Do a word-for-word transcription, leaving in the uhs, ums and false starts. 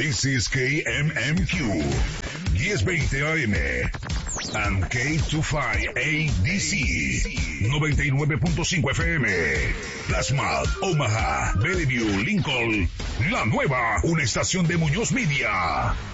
This is K M M Q, ten veinte A M, and K veinticinco A D C, noventa y nueve punto cinco F M. Plasma, Omaha, Bellevue, Lincoln, La Nueva, una estación de Muñoz Media.